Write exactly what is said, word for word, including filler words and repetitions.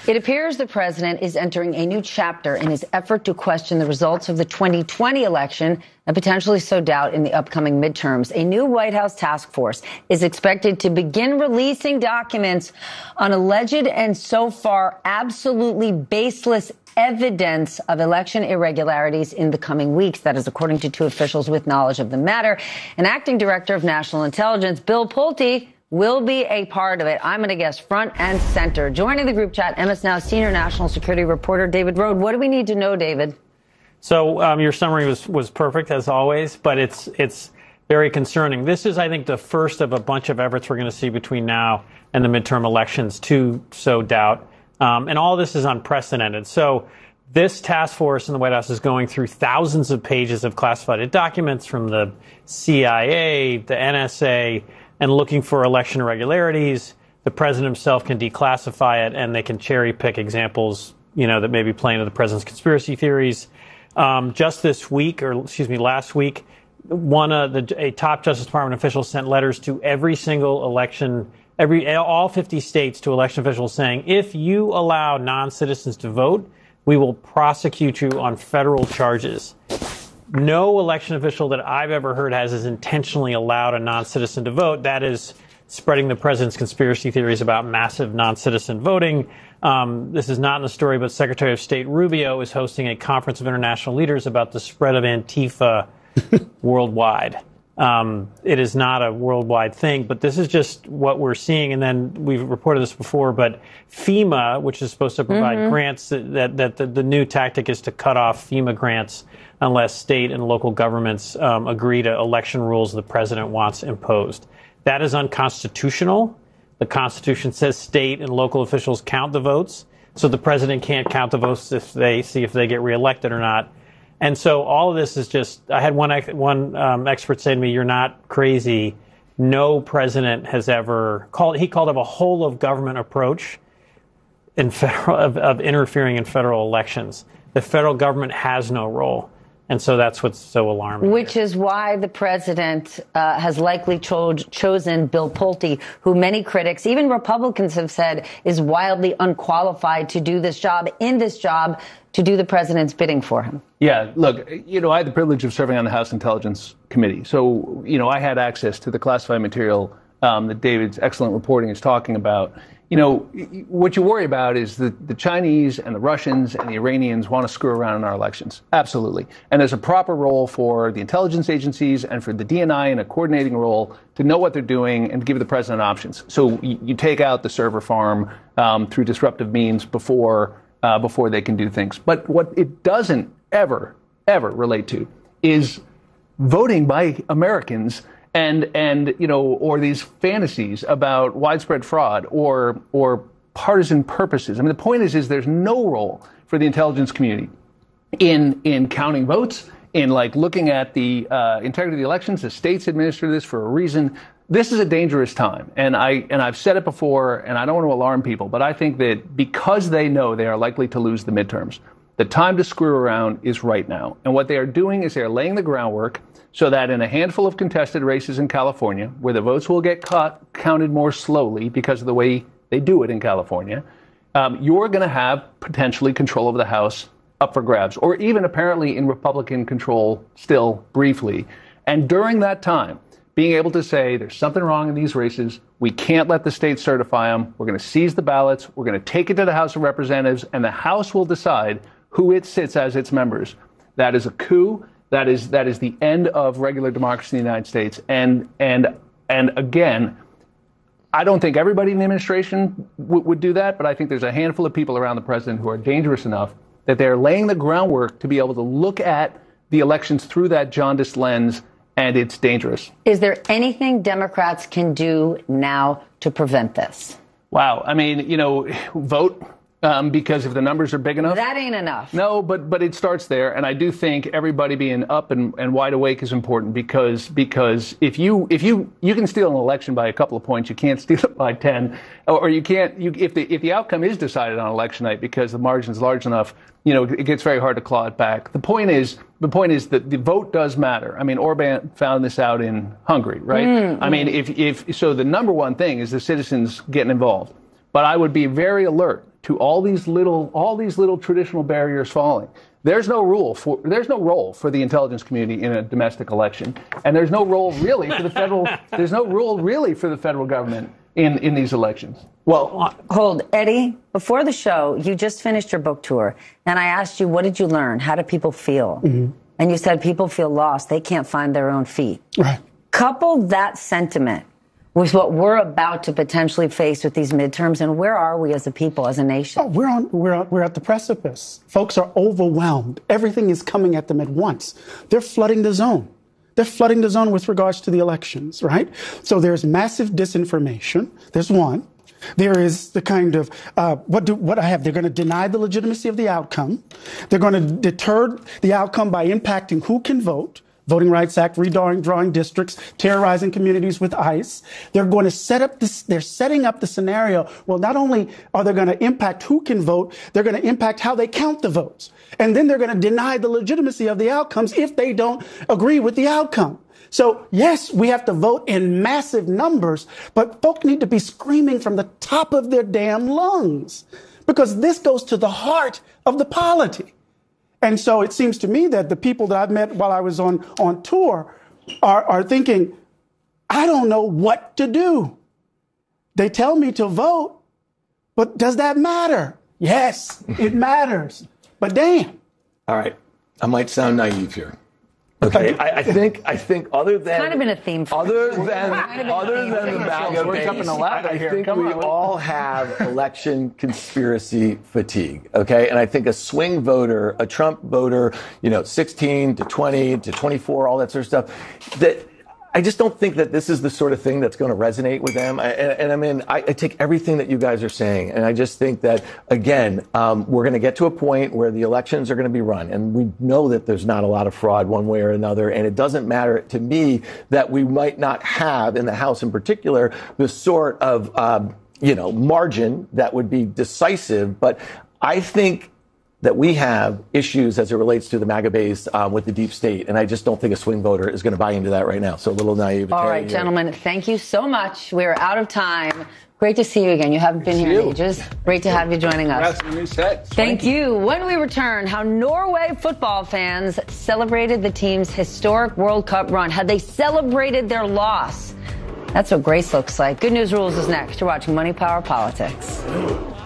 It appears the president is entering a new chapter in his effort to question the results of the twenty twenty election and potentially sow doubt in the upcoming midterms. A new White House task force is expected to begin releasing documents on alleged and so far absolutely baseless evidence of election irregularities in the coming weeks. That is according to two officials with knowledge of the matter. An acting director of national intelligence, Bill Pulte, will be a part of it. I'm going to guess front and center. Joining the group chat, M S Now senior national security reporter David Rohde. What do we need to know, David? So um, your summary was, was perfect, as always, but it's it's very concerning. This is, I think, the first of a bunch of efforts we're going to see between now and the midterm elections to sow doubt. Um, and all this is unprecedented. So this task force in the White House is going through thousands of pages of classified documents from the C I A, the N S A, and looking for election irregularities. The president himself can declassify it, and they can cherry pick examples, you know, that may be playing to the president's conspiracy theories. Um, just this week, or excuse me, last week, one of the a top Justice Department official sent letters to every single election, every all fifty states, to election officials saying, if you allow non-citizens to vote, we will prosecute you on federal charges. No election official that I've ever heard has is intentionally allowed a non-citizen to vote. That is spreading the president's conspiracy theories about massive non-citizen voting. Um, this is not in the story, but Secretary of State Rubio is hosting a conference of international leaders about the spread of Antifa worldwide. Um, it is not a worldwide thing, but this is just what we're seeing. And then we've reported this before, but FEMA, which is supposed to provide mm-hmm. grants, that, that, that the, the new tactic is to cut off FEMA grants unless state and local governments um, agree to election rules the president wants imposed. That is unconstitutional. The Constitution says state and local officials count the votes, so the president can't count the votes if they see if they get reelected or not. And so all of this is just, I had one one um, expert say to me, you're not crazy. No president has ever called, he called it a whole of government approach in federal, of, of interfering in federal elections. The federal government has no role. And so that's what's so alarming. Which is why the president uh, has likely cho- chosen Bill Pulte, who many critics, even Republicans, have said is wildly unqualified to do this job, in this job, to do the president's bidding for him. Yeah, look, you know, I had the privilege of serving on the House Intelligence Committee. So, you know, I had access to the classified material um, that David's excellent reporting is talking about. You know, what you worry about is that the Chinese and the Russians and the Iranians want to screw around in our elections. Absolutely. And there's a proper role for the intelligence agencies and for the D N I in a coordinating role to know what they're doing and give the president options. So you, you take out the server farm um, through disruptive means before uh, before they can do things. But what it doesn't ever, ever relate to is voting by Americans And, and, you know, or these fantasies about widespread fraud or or partisan purposes. I mean, the point is, is there's no role for the intelligence community in in counting votes, in like looking at the uh, integrity of the elections. The states administer this for a reason. This is a dangerous time. And I and I've said it before, and I don't want to alarm people, but I think that because they know they are likely to lose the midterms, the time to screw around is right now. And what they are doing is they're laying the groundwork so that in a handful of contested races in California, where the votes will get caught, counted more slowly because of the way they do it in California, um, you're going to have potentially control of the House up for grabs, or even apparently in Republican control still briefly. And during that time, being able to say there's something wrong in these races, we can't let the states certify them, we're going to seize the ballots, we're going to take it to the House of Representatives, and the House will decide who it sits as its members. That is a coup. That is that is the end of regular democracy in the United States. And and and again, I don't think everybody in the administration w- would do that, but I think there's a handful of people around the president who are dangerous enough that they're laying the groundwork to be able to look at the elections through that jaundiced lens, and it's dangerous. Is there anything Democrats can do now to prevent this? Wow. I mean, you know, vote. Um, because if the numbers are big enough. That ain't enough. No, but but it starts there. And I do think everybody being up and, and wide awake is important because because if you if you you can steal an election by a couple of points, you can't steal it by ten, or, or you can't you if the if the outcome is decided on election night because the margin's large enough, you know, it gets very hard to claw it back. The point is the point is that the vote does matter. I mean, Orban found this out in Hungary, right? Mm-hmm. I mean, if if so, the number one thing is the citizens getting involved. But I would be very alert to all these little, all these little traditional barriers falling. There's no rule for, there's no role for the intelligence community in a domestic election, and there's no role really for the federal, there's no rule really for the federal government in, in these elections. Well, hold, Eddie, before the show, you just finished your book tour, and I asked you, what did you learn? How do people feel? Mm-hmm. And you said people feel lost. They can't find their own feet. Right. Couple that sentiment with what we're about to potentially face with these midterms, and where are we as a people, as a nation? Oh, we're on. We're on, we're at the precipice. Folks are overwhelmed. Everything is coming at them at once. They're flooding the zone. They're flooding the zone with regards to the elections, right? So there's massive disinformation. There's one. There is the kind of, uh, what do, what I have, they're going to deny the legitimacy of the outcome. They're going to deter the outcome by impacting who can vote. Voting Rights Act, redrawing drawing districts, terrorizing communities with ICE. They're going to set up this, they're setting up the scenario. Well, not only are they going to impact who can vote, they're going to impact how they count the votes. And then they're going to deny the legitimacy of the outcomes if they don't agree with the outcome. So, yes, we have to vote in massive numbers, but folk need to be screaming from the top of their damn lungs, because this goes to the heart of the polity. And so it seems to me that the people that I've met while I was on, on tour are, are thinking, I don't know what to do. They tell me to vote, but does that matter? Yes, it matters. But damn. All right. I might sound naive here. Okay, I, I think I think other than it's kind of been a theme for other than kind of other than the MAGA base, I, I think we all have election conspiracy fatigue. Okay, and I think a swing voter, a Trump voter, you know, sixteen to twenty to twenty-four, all that sort of stuff, that I just don't think that this is the sort of thing that's going to resonate with them. I, and, and I mean, I, I take everything that you guys are saying, and I just think that, again, um, we're going to get to a point where the elections are going to be run, and we know that there's not a lot of fraud one way or another, and it doesn't matter to me that we might not have, in the House in particular, the sort of, um, you know, margin that would be decisive. But I think that we have issues as it relates to the MAGA base uh, with the deep state. And I just don't think a swing voter is going to buy into that right now. So a little naive. All right, gentlemen, thank you so much. We're out of time. Great to see you again. You haven't been Thank here you. in ages. Great to have you joining us. That's a new set. Thank you. When we return, how Norway football fans celebrated the team's historic World Cup run. How they celebrated their loss. That's what grace looks like. Good News Rules is next. You're watching Money, Power, Politics.